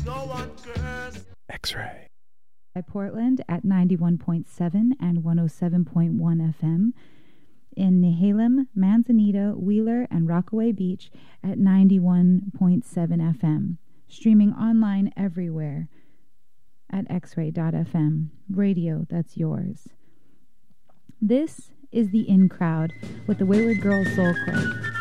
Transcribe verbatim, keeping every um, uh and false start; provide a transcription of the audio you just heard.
X-Ray. By Portland at ninety-one point seven and one oh seven point one F M. In Nehalem, Manzanita, Wheeler, and Rockaway Beach at ninety-one point seven F M. Streaming online everywhere at x ray dot f m. Radio that's yours. This is the In Crowd with the Wayward Girls Soul Club.